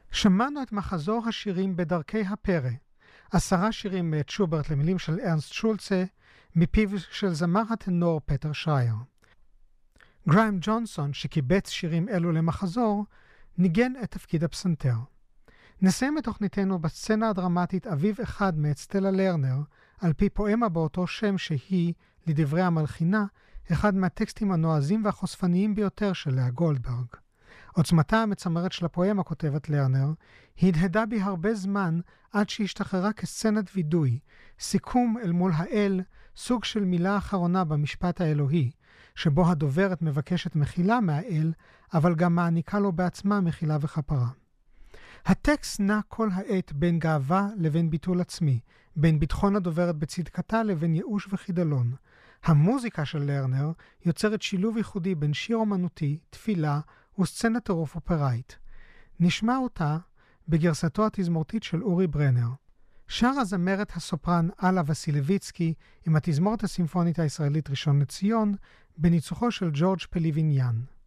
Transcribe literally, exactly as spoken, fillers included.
שמענו את מחזור השירים בדרכי הפרא, עשרה שירים מאת שוברט למילים של ארנסט שולצה, מפיו של זמר הטנור פטר שרייר. גריים ג'ונסון, שקיבץ שירים אלו למחזור, ניגן את תפקיד הפסנתר. נסיים את תוכניתנו בסצנה הדרמטית אביב אחד מאת סטלה לרנר, על פי פואמה באותו שם שהיא, לדברי המלחינה, אחד מהטקסטים הנועזים והחושפניים ביותר של לאה גולדברג. עוצמתה המצמרת של הפואמה, כותבת לרנר, הדהדה בי הרבה זמן עד שהשתחררה כסצנת וידוי, סיכום אל מול האל, סוג של מילה אחרונה במשפט האלוהי, שבו הדוברת מבקשת מחילה מהאל, אבל גם מעניקה לו בעצמה מחילה וכפרה. הטקסט נע כל העת בין גאווה לבין ביטול עצמי, בין ביטחון הדוברת בצדקתה לבין ייאוש וחידלון. המוזיקה של לרנר יוצרת שילוב ייחודי בין שיר אומנותי, תפילה וסצנת טירוף אופראית. נשמע אותה בגרסתו התזמורתית של אורי ברנר. שר הזמרת הסופרן אלה וסילביצקי עם התזמורת הסימפונית הישראלית ראשון לציון, בניצוחו של ג'ורג' פליביניאן.